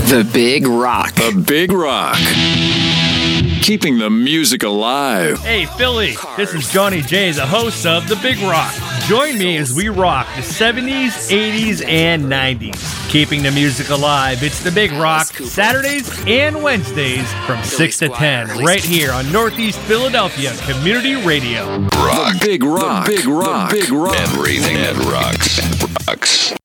The Big Rock. The Big Rock. Keeping the music alive. Hey, Philly, this is Johnny J, the host of The Big Rock. Join me as we rock the 70s, 80s, and 90s. Keeping the music alive, it's The Big Rock, Saturdays and Wednesdays from 6 to 10, right here on Northeast Philadelphia Community Radio. The Big Rock. The Big Rock. The Big Rock. Everything that rocks.